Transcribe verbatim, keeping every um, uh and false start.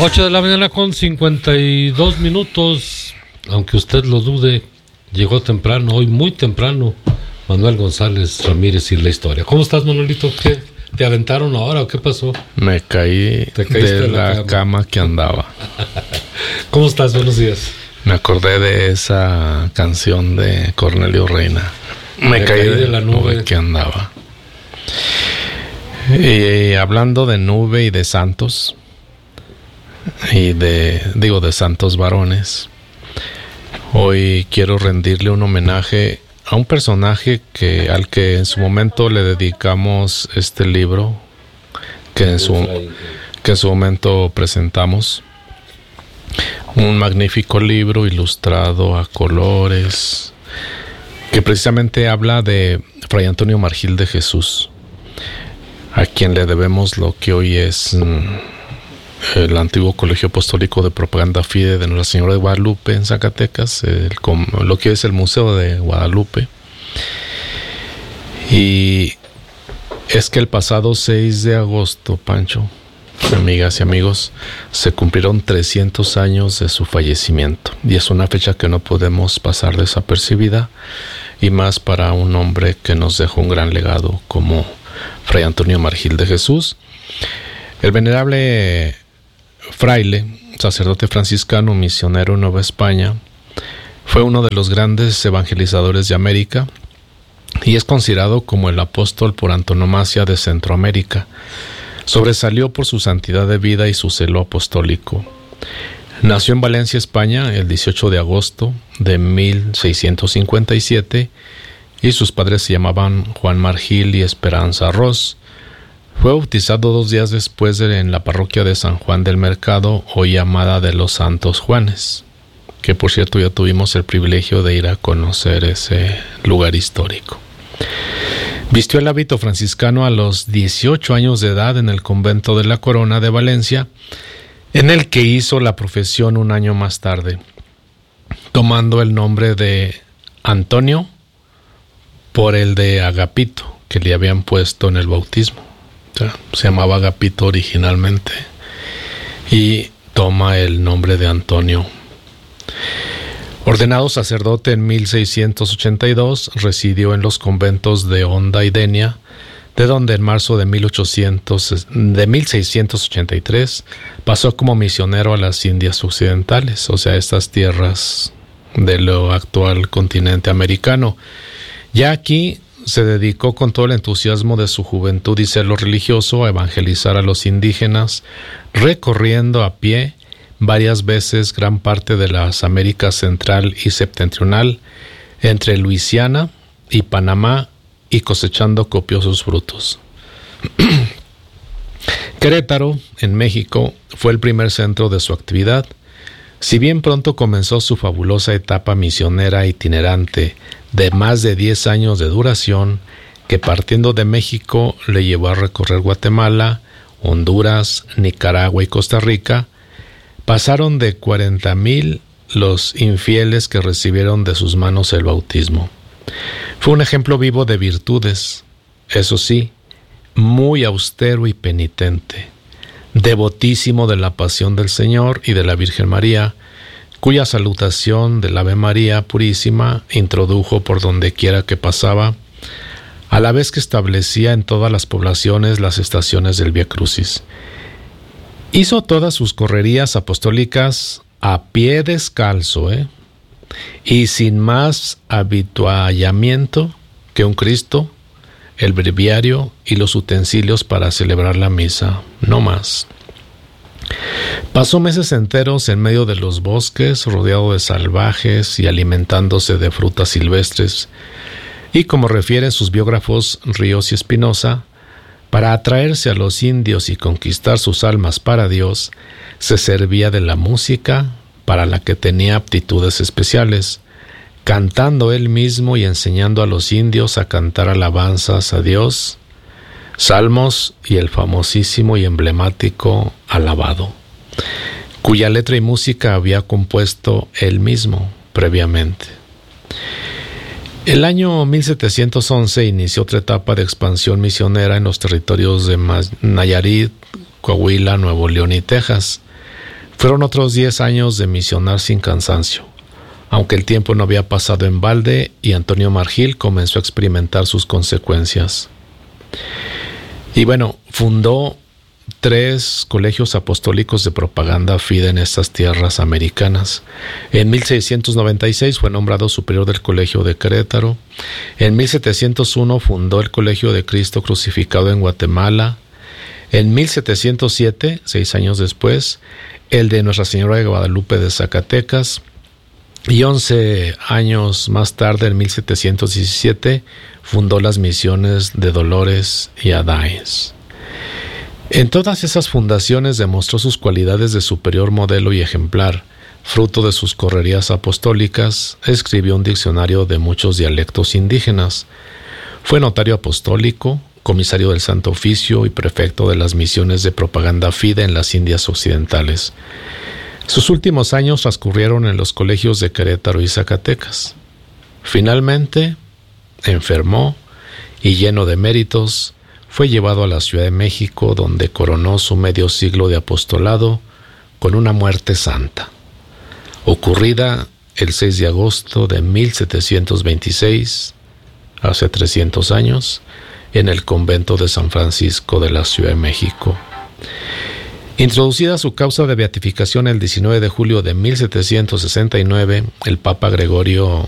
ocho de la mañana con cincuenta y dos minutos. Aunque usted lo dude, llegó temprano, hoy muy temprano, Manuel González Ramírez y la historia. ¿Cómo estás, Manuelito? ¿Qué, ¿Te aventaron ahora o qué pasó? Me caí de la, la cama. cama que andaba. ¿Cómo estás? Buenos días. Me acordé de esa canción de Cornelio Reina. Me, Me caí, caí de, de la nube. nube que andaba. Y hablando de nube y de santos, y de, digo, de santos varones, hoy quiero rendirle un homenaje a un personaje que al que en su momento le dedicamos este libro, que en su, que en su momento presentamos. Un magnífico libro ilustrado a colores, que precisamente habla de Fray Antonio Margil de Jesús, a quien le debemos lo que hoy es el antiguo Colegio Apostólico de Propaganda Fide de Nuestra Señora de Guadalupe en Zacatecas, el, lo que hoy es el Museo de Guadalupe. Y es que el pasado seis de agosto, Pancho, amigas y amigos, se cumplieron trescientos años de su fallecimiento, y es una fecha que no podemos pasar desapercibida, y más para un hombre que nos dejó un gran legado como Fray Antonio Margil de Jesús. El venerable fraile, sacerdote franciscano, misionero en Nueva España, fue uno de los grandes evangelizadores de América y es considerado como el apóstol por antonomasia de Centroamérica. Sobresalió por su santidad de vida y su celo apostólico. Nació en Valencia, España, el dieciocho de agosto de mil seiscientos cincuenta y siete, y sus padres se llamaban Juan Margil y Esperanza Ros. Fue bautizado dos días después de, en la parroquia de San Juan del Mercado, hoy llamada de los Santos Juanes, que por cierto ya tuvimos el privilegio de ir a conocer ese lugar histórico. Vistió el hábito franciscano a los dieciocho años de edad en el convento de la Corona de Valencia, en el que hizo la profesión un año más tarde, tomando el nombre de Antonio por el de Agapito, que le habían puesto en el bautismo. O sea, se llamaba Agapito originalmente, y toma el nombre de Antonio. Ordenado sacerdote en mil seiscientos ochenta y dos, residió en los conventos de Honda y Denia, de donde en marzo de, mil ochocientos, de mil seiscientos ochenta y tres pasó como misionero a las Indias Occidentales, o sea, estas tierras de lo actual continente americano. Ya aquí se dedicó con todo el entusiasmo de su juventud y celo religioso a evangelizar a los indígenas, recorriendo a pie varias veces gran parte de las Américas Central y Septentrional, entre Luisiana y Panamá, y cosechando copiosos frutos. Querétaro, en México, fue el primer centro de su actividad. Si bien pronto comenzó su fabulosa etapa misionera itinerante de más de diez años de duración, que partiendo de México le llevó a recorrer Guatemala, Honduras, Nicaragua y Costa Rica, pasaron de cuarenta mil los infieles que recibieron de sus manos el bautismo. Fue un ejemplo vivo de virtudes, eso sí, muy austero y penitente, devotísimo de la pasión del Señor y de la Virgen María, cuya salutación del Ave María Purísima introdujo por donde quiera que pasaba, a la vez que establecía en todas las poblaciones las estaciones del Vía Crucis. Hizo todas sus correrías apostólicas a pie descalzo, ¿eh? y sin más habituallamiento que un Cristo, el breviario y los utensilios para celebrar la misa, no más. Pasó meses enteros en medio de los bosques, rodeado de salvajes y alimentándose de frutas silvestres, y como refieren sus biógrafos Ríos y Espinosa, para atraerse a los indios y conquistar sus almas para Dios, se servía de la música, para la que tenía aptitudes especiales, cantando él mismo y enseñando a los indios a cantar alabanzas a Dios, salmos y el famosísimo y emblemático Alabado, cuya letra y música había compuesto él mismo previamente. El año mil setecientos once inició otra etapa de expansión misionera en los territorios de Nayarit, Coahuila, Nuevo León y Texas, Fueron otros diez años de misionar sin cansancio, aunque el tiempo no había pasado en balde y Antonio Margil comenzó a experimentar sus consecuencias. Y bueno, fundó tres colegios apostólicos de propaganda fide en estas tierras americanas. En mil seiscientos noventa y seis fue nombrado superior del Colegio de Querétaro. En mil setecientos uno fundó el Colegio de Cristo Crucificado en Guatemala. En mil setecientos siete, seis años después, el de Nuestra Señora de Guadalupe de Zacatecas. Y once años más tarde, en mil setecientos diecisiete, fundó las misiones de Dolores y Adayes. En todas esas fundaciones demostró sus cualidades de superior modelo y ejemplar. Fruto de sus correrías apostólicas, escribió un diccionario de muchos dialectos indígenas. Fue notario apostólico, comisario del Santo Oficio y prefecto de las misiones de propaganda fide en las Indias Occidentales. Sus últimos años transcurrieron en los colegios de Querétaro y Zacatecas. Finalmente, enfermó y, lleno de méritos, fue llevado a la Ciudad de México, donde coronó su medio siglo de apostolado con una muerte santa, ocurrida el seis de agosto de mil setecientos veintiséis, hace trescientos años, en el convento de San Francisco de la Ciudad de México. Introducida su causa de beatificación el diecinueve de julio de mil setecientos sesenta y nueve, el Papa Gregorio